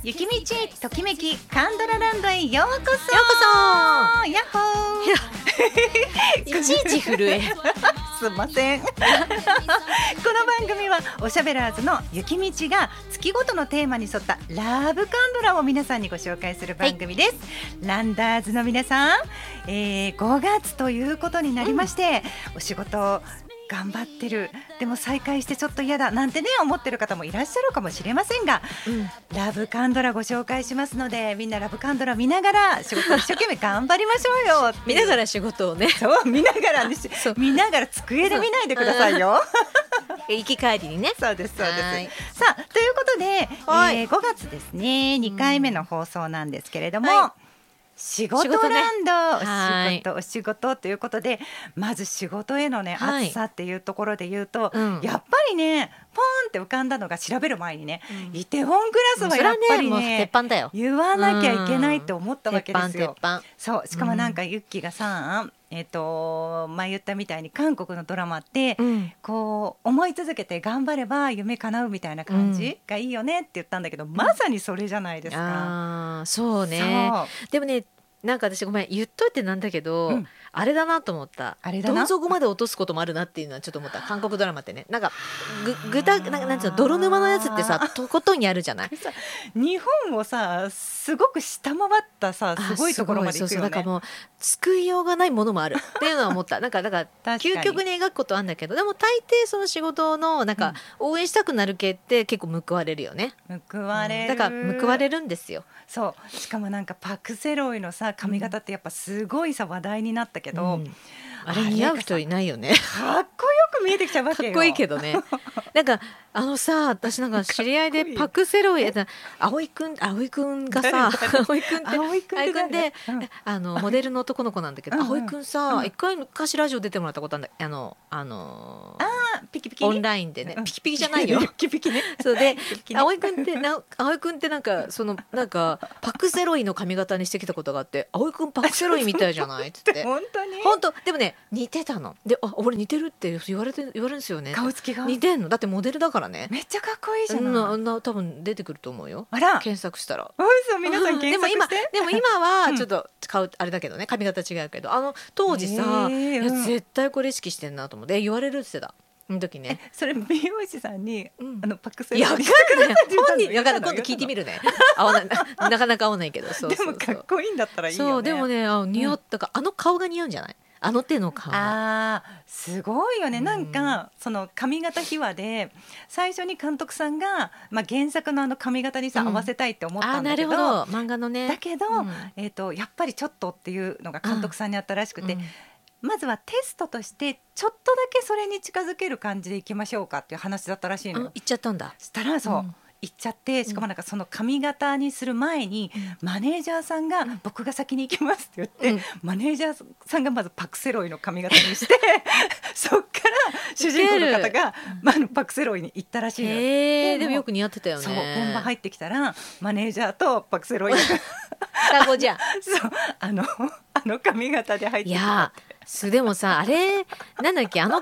雪道ときめきカンドラランドへようこそ。ヤッホーいちいち震えすいませんこの番組はおしゃべらーずの雪道が月ごとのテーマに沿ったラブカンドラを皆さんにご紹介する番組です、ランダーズの皆さん、5月ということになりまして、お仕事頑張ってる、でも再開してちょっと嫌だなんてね思ってる方もいらっしゃるかもしれませんが、ラブカンドラご紹介しますので、みんなラブカンドラ見ながら仕事を一生懸命頑張りましょうよ見ながら仕事をね、 そう見ながらね、見ながら机で見ないでくださいよ行き帰りにね。 そうですそうです。さあということで、5月ですね、2回目の放送なんですけれども、仕事ランド、お仕事ということで、まず仕事へのね熱さっていうところで言うと、やっぱりねポーンって浮かんだのが、調べる前にね、イテウォンクラスはやっぱりね、 鉄板だよ、 言わなきゃいけないって思ったわけですよ。 鉄板そう、しかもなんかユッキーがさ、前言ったみたいに韓国のドラマって、こう思い続けて頑張れば夢叶うみたいな感じがいいよねって言ったんだけど、まさにそれじゃないですか。 そうね。でもね、なんか私ごめん言っといてなんだけど、あれだなと思った。どん底まで落とすこともあるなっていうのはちょっと思った。韓国ドラマってね、なんかなんていうの、泥沼のやつってさ、とことんやるじゃない。 日本をさすごく下回ったさ、すごいところまで行くよね。 だからもう救いようがないものもあるっていうのは思った。なんかだから究極に描くことあるんだけど、でも大抵その仕事のなんか応援したくなる系って結構報われるよね。 報われる、 だから報われるんですよ。 そう、しかもなんかパク・セロイのさ髪型ってやっぱすごいさ話題になったけど、 あれ似合う人いないよね。 かっこよく見えてきちゃうわけよ。 かっこいいけどね。なんかさ、私なんか知り合いでパク・セロイ、葵くんがさ、葵くんでモデルの男の子なんだけど、葵くんさ、一回昔ラジオ出てもらったことあるんだ。 ピキピキオンラインでね、ピキピキじゃないよ。 ピキピキね。 そうで、葵くんってなんかそのなんかパク・セロイの髪型にしてきたことがあって、葵くんパク・セロイみたいじゃないっつって。 本当に？ 本当。でもね似てたの。で、俺似てるって言われるんですよね。 顔つきが似てんの。だってモデルだからね。 めっちゃかっこいいじゃない。 多分出てくると思うよ。 あら、 検索したら。 そう、皆さん検索して。 でも今はちょっと顔あれだけどね、髪型違うけど、当時さ、絶対これ意識してんなと思って言われるって言ってた。その時ね。 それ美容師さんにパクセロイいや本人だから今度聞いてみるね。なかなか合わないけど。そうでもかっこいいんだったらいいよね。 そうでもね、似合ったか、顔が似合うんじゃない？手の顔が。 すごいよね。なんかその髪型秘話で最初に監督さんが、原作の髪型にさ合わせたいって思ったんだけど、 なるほど、漫画のね。 だけど、やっぱりちょっとっていうのが監督さんにあったらしくて、まずはテストとしてちょっとだけそれに近づける感じでいきましょうかっていう話だったらしいのよ。 言っちゃったんだ。 したらそう、行っちゃって、しかもなんかその髪型にする前に、マネージャーさんが僕が先に行きますって言って、マネージャーさんがまずパクセロイの髪型にしてそっから主人公の方が、パクセロイに行ったらしいのよ。 でもよく似合ってたよね。 そう、現場入ってきたらマネージャーとパクセロイが双子じゃん。 そう、あの髪型で入ってきた。 いやでもさ、あれなんだっけ、女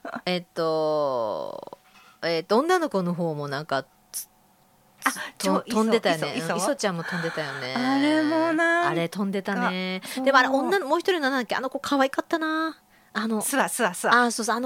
の子の方もなんか飛んでたよね。磯ちゃんも飛んでたよね。 あれもあれ飛んでたね。でもあれもう一人のなんだっけ、子可愛かったな。 スワそうそう、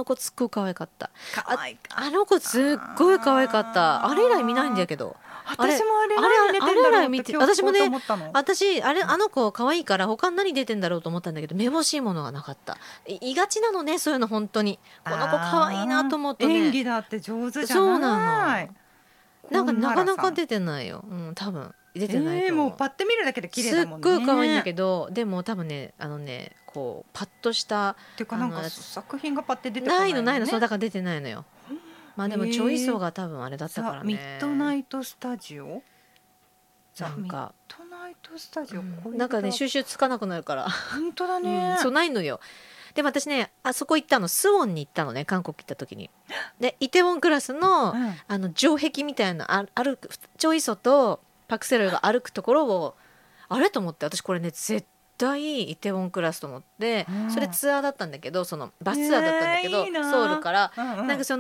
子すっごい可愛かった。子すっごい可愛かった。あれ以来見ないんだけど。 私もあれ以来見て、 私もね、子可愛いから他に何出てんだろうと思ったんだけど、めぼしいものがなかった。いがちなのね、そういうの。本当にこの子可愛いなと思ってね。 演技だって上手じゃない。 そうなの。なんかなかなか出てないよ。多分出てないと思う。 もうパッて見るだけで綺麗だもんね。 すっごい可愛いんだけど、でも多分ね、こうパッとしたっていうか、なんか作品がパッて出てこないのね。 ないの、そうだから出てないのよ。でもチョイスが多分あれだったからね。 ミッドナイトスタジオ。なんかミッドナイトスタジオ、 なんかね収集つかなくなるから。 本当だね。 そうないのよ。でも私ね、あそこ行ったの、スウォンに行ったのね、韓国行った時に。でイテウォンクラスの、城壁みたいな歩くチョイソとパクセロイが歩くところをあれと思って、私これね絶対イテウォンクラスと思って、それツアーだったんだけど、そのバスツアーだったんだけど、ソウルから、なんかその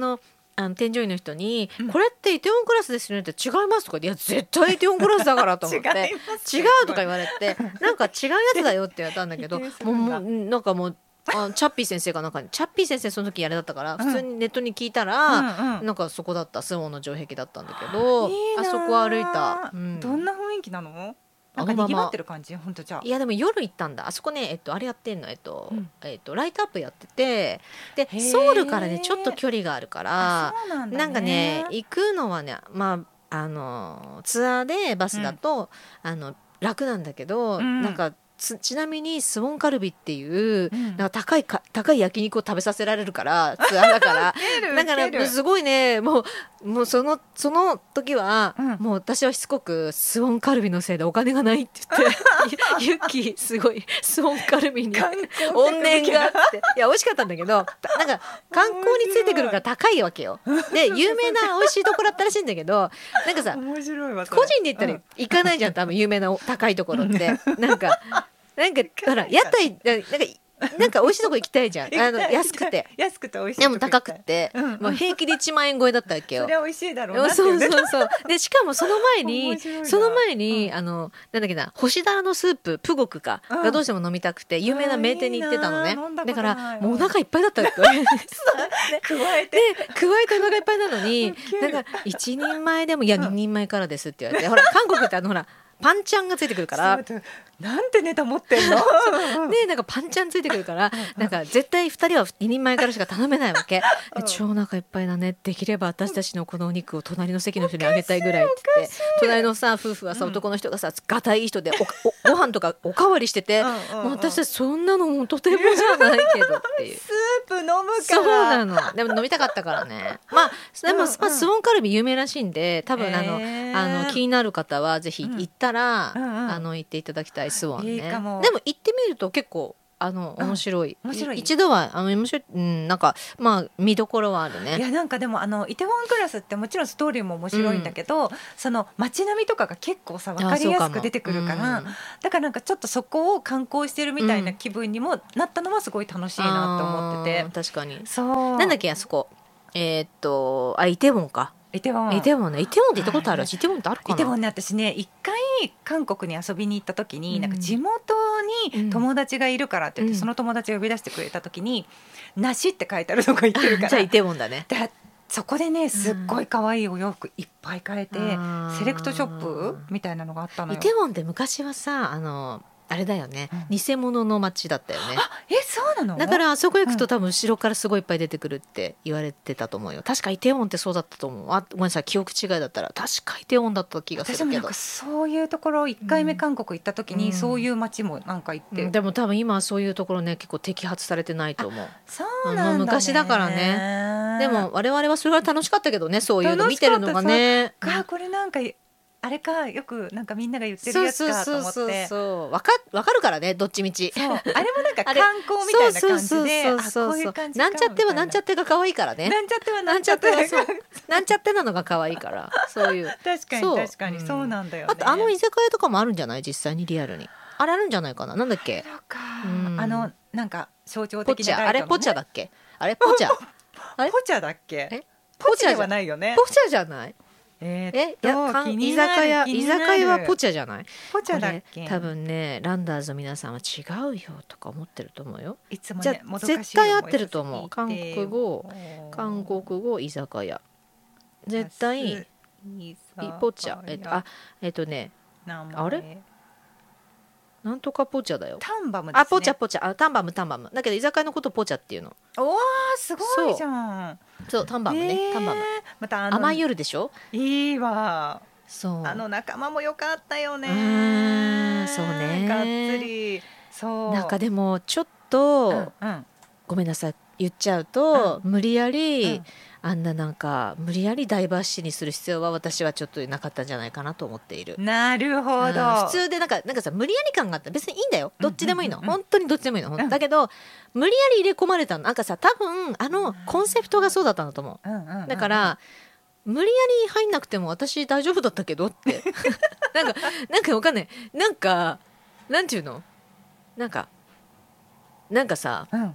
添乗員の人に、 うんこれってイテウォンクラスですよねって違いますとか、いや絶対イテウォンクラスだからと思って違います違うとか言われて、なんか違うやつだよって言われたんだけど否定するんだもうなんかもうチャッピー先生がなんかチャッピー先生その時あれだったから、 ん普通にネットに聞いたら、 うんうんなんかそこだった、スウォンの城壁だったんだけど、 いいなあそこ歩いた、うんどんな雰囲気なの？なんかあのまま賑わってる感じ？本当じゃあ。 いやでも夜行ったんだ、あそこね、あれやってんの、 うんライトアップやってて、でへーソウルからねちょっと距離があるからあ、そうなんだね。 なんかね行くのはね、まあツアーでバスだと、楽なんだけど、 うんなんかちなみにスウォンカルビっていう、 うんなんか高い焼肉を食べさせられるからツアーだからだからすごいね、もうその時は、 うんもう私はしつこくスウォンカルビのせいでお金がないって言ってユッキーすごいスウォンカルビに観光客怨念があっていや美味しかったんだけど、なんか観光についてくるから高いわけよ。で有名な美味しいところだったらしいんだけど、なんかさ面白いわそれ。 個人で言ったら行かないじゃん、多分有名な高いところってなんかほら屋台なんか美味しいとこ行きたいじゃん、安くて安くて美味しいでも高くて、 うんもう平気で1万円超えだったわけよそ。れは美味しいだろうなっていそううね。 そうそうでしかもその前に面白いななんだっけな、干しだらのスーププゴクか、 うんがどうしても飲みたくて有名な名店に行ってたのね。 いいな飲んだこだかとないらもうお腹いっぱいだったって言われて加えて加えてお腹いっぱいなのにウケるなんか1人前でもいや2人前からですって言われて、ほら韓国ってほらパンチャンがついてくるからちょっとなんてネタ持ってんの？ でなんかパンチャンついてくるからなんか絶対2人は2人前からしか頼めないわけ。 うん超お腹いっぱいだね、できれば私たちのこのお肉を隣の席の人にあげたいぐらいって言って、隣のさ夫婦はさ、 うん男の人がさがたいい人でご飯とかおかわりしてて、 うんうんうんもう私たちそんなのもうとてもじゃないけどっていう。 スープ飲むからそうなの。でも飲みたかったからね。まあでも、 うんうんまあスウォンカルビ有名らしいんで、多分へー気になる方はぜひ行ったら、 うんうんうん行っていただきたいスウォンね。 いいかもでも行ってみると結構面白い。 面白い一度は面白い、なんかまあ見どころはあるいね。 やなんかでもイテウォンクラスってもちろんストーリーも面白いんだけど、その街並みとかが結構さ分かりやすく出てくるから、だからなんかちょっとそこを観光してるみたいな気分にもなったのはすごい楽しいなと思ってて、 確かに。 そうなんだっけあそこイテウォンか。 イテウォンイテウォンね。イテウォンって行ったことある？イテウォンってあるかな？ イテウォンね、私ね一回韓国に遊びに行った時に、 うんなんか地元に友達がいるからって言って、その友達を呼び出してくれた時に梨って書いてあるとこ行ってるからじゃあイテウォンだね。 でそこでねすっごい可愛いお洋服いっぱい買えて、セレクトショップみたいなのがあったのよ。 イテウォンって昔はさあれだよね、偽物の街だったよね。 そうなの？ だからあそこ行くと多分後ろからすごいいっぱい出てくるって言われてたと思うよ。確かイテウォンってそうだったと思う。ごめんなさい記憶違いだったら確かイテウォンだった気がするけど。 私もなんかそういうところ1回目韓国行った時にそういう街もなんか行って、 でも多分今はそういうところね結構摘発されてないと思う。 そうなんだね。 昔だからね。でも我々はそれは楽しかったけどね、そういうの見てるのがね。 これなんかあれかよくなんかみんなが言ってるやつかと思って、 そうわかるからね、どっちみち。 そうあれもなんか観光みたいな感じで、こういう感じかなんちゃってはなんちゃってが可愛いからね。 なんちゃってはなんちゃってはそうなんちゃってなのが可愛いからそういう確かに確かにそうなんだよね。 あと居酒屋とかもあるんじゃない？実際にリアルにあれあるんじゃないかな。なんだっけ、 そうか、 うんなんか象徴ポチャ、 的なあれポチャだっけ、あれポチャあれポチャだっけ？ えポチャではないよね。 ポチャじゃない？いや居酒屋はポチャじゃない？ ポチャだっけ？ 多分ねランダーズの皆さんは違うよとか思ってると思うよ。 いつもじゃね絶対合ってると思う。韓国語居酒屋絶対ポチャねあれなんとかポチャだよ。 タンバムですね。 ポチャタンバムだけど居酒屋のことポチャっていうの。 おーすごいじゃん。 そうタンバムね、タンバムまた甘い夜でしょ。いいわ。 そう仲間も良かったよね。 そうね。 がっつりそう。 なんかでもちょっと、ごめんなさい言っちゃうと、無理やり、なんか無理やりダイバーシティにする必要は私はちょっとなかったんじゃないかなと思っている。 なるほど。 普通でなんかさ無理やり感があったら別にいいんだよ、どっちでもいいの、本当にどっちでもいいの、だけど無理やり入れ込まれたのなんかさ、多分コンセプトがそうだったんだと思う、だから無理やり入んなくても私大丈夫だったけどってなんかわかんない、なんていうのなんかさ、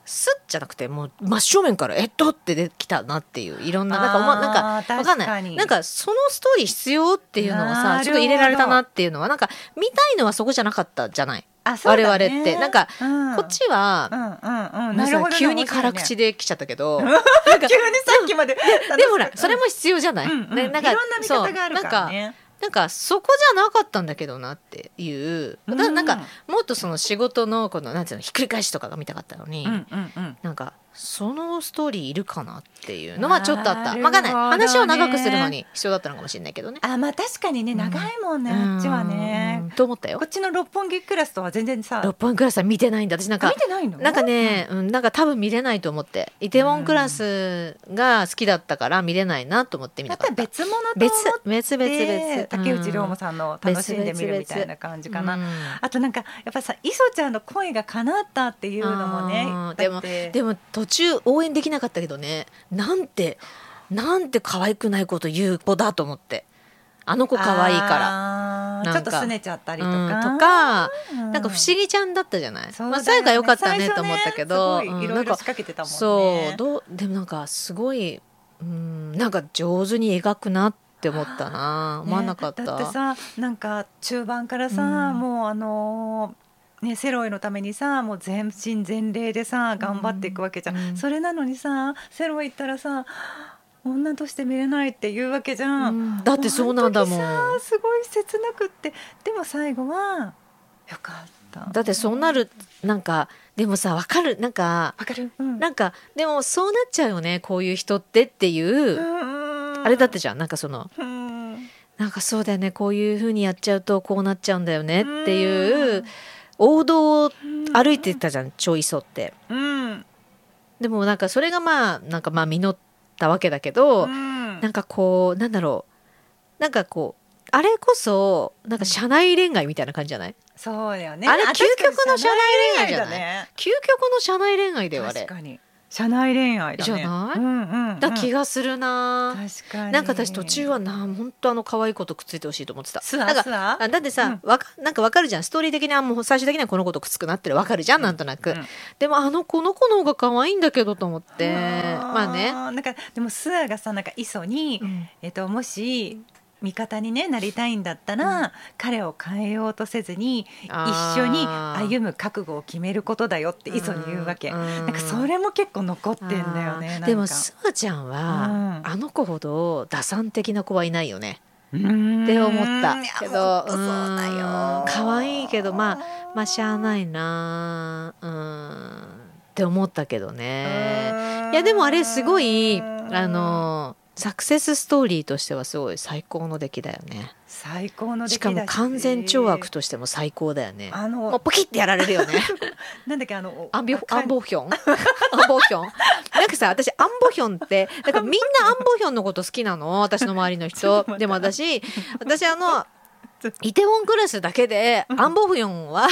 スッじゃなくてもう真正面からって出てきたなっていういろんななんかわかんないなんかそのストーリー必要っていうのをさちょっと入れられたなっていうのはなんか見たいのはそこじゃなかったじゃない。我々ってなんか、こっちは、急に辛口で来ちゃったけど、 急にさっきまででもほらそれも必要じゃない。 なんかいろんな見方があるからね。 なんかそこじゃなかったんだけどなっていうなんかもっとその仕事のこのなんていうのひっくり返しとかが見たかったのに、なんかそのストーリーいるかなっていうのはちょっとあった。分かんない話を長くするのに必要だったのかもしれないけどね。 まあ確かにね長いもんね、あっちはねと思ったよ。 こっちの六本木クラスとは全然さ。 六本木クラスは見てないんだ私なんか。 見てないの？ なんかね、なんか多分見れないと思ってイテウォンクラスが好きだったから見れないなと思って見なかった。 別物と思って別竹内涼真さんの楽しんでみるみたいな感じかな。あとなんかやっぱさ磯ちゃんの声が叶ったっていうのもね。 でも途中応援できなかったけどねなんて可愛くないこと言う子だと思ってあの子可愛いからちょっと拗ねちゃったりとか、 なんか不思議ちゃんだったじゃない。最後が良かったねと思ったけどいろいろ仕掛けてたもんね。 そうでもなんかすごいなんか上手に描くなって思ったな。思わなかった。 だってさなんか中盤からさ、もうセロイのためにさもう全身全霊でさ頑張っていくわけじゃん、それなのにさセロイ行ったらさ女として見れないっていうわけじゃん、 だってそうなんだもん。 すごい切なくってでも最後はよかった。 だってそうなるなんかでもさ分かるなんか、なんかでもそうなっちゃうよねこういう人ってっていう、あれだってじゃんなんかその、なんかそうだよねこういう風にやっちゃうとこうなっちゃうんだよねっていう、王道を歩いてたじゃんちょいそって、でもなんかそれがなんか実ったわけだけど、なんかこうなんだろうなんかこうあれこそなんか社内恋愛みたいな感じじゃない？ そうだよね。 あれ究極の社内恋愛じゃない？究極の社内恋愛だよあれ。 確かに社内恋愛だね。 じゃない？だ気がするな。 確かに。 なんか私途中は本当可愛い子とくっついてほしいと思ってた。だってさ、なんかわかるじゃんストーリー的にはもう最終的にはこの子とくっつくなってわかるじゃんなんとなく。でもこの子の方が可愛いんだけどと思って、まあね。 なんかでもスアがさなんか磯にもし味方になりたいんだったら、彼を変えようとせずに一緒に歩む覚悟を決めることだよって磯に言うわけ。なんかそれも結構残ってんだよね。 でもスアちゃんは、あの子ほど打算的な子はいないよねって思ったけど、可愛いけどまあしゃあないなって思ったけどね。いやでもあれすごいサクセスストーリーとしてはすごい最高の出来だよね。 最高の出来だし、 しかも完全懲悪としても最高だよね。もうポキッてやられるよね。 なんだっけアンボヒョンなんかさ私アンボヒョンってなんかみんなアンボヒョンのこと好きなの私の周りの人でも私イテウォンクラスだけでアンボヒョンは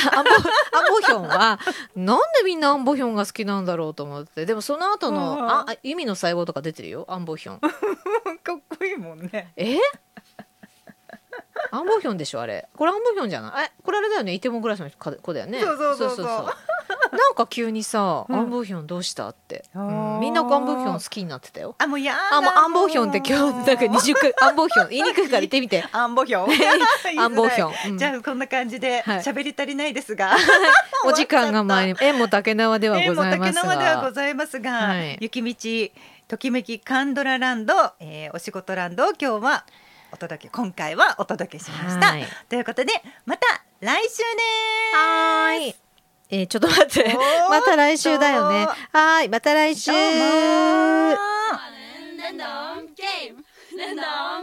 なんでみんなアンボヒョンが好きなんだろうと思って。でもその後の意味の細胞とか出てるよアンボヒョン。 かっこいいもんね。 アンボヒョンでしょあれ。これアンボヒョンじゃない？これあれだよねイテウォンクラスの子だよね。そうなんか急にさ、アンボヒョンどうしたって、みんなアンボヒョン好きになってたよ。 もうやだ。もうアンボヒョンって今日なんか20回アンボヒョン言いにくいから言ってみて。 アンボヒョン。 アンボヒョン。 じゃあこんな感じで喋り足りないですが、 お時間が参り、縁も竹縄ではございますが、 雪道ときめきカンドラランド、お仕事ランドを今回はお届けしました。ということでまた来週ね。 ちょっと待ってまた来週だよね。また来週。